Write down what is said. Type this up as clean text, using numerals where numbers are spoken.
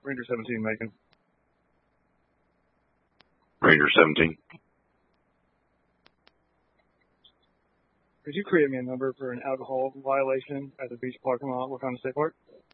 Ranger 17, Macon. Ranger 17. Could you create me a number for an alcohol violation at the beach parking lot, Wakanda State Park?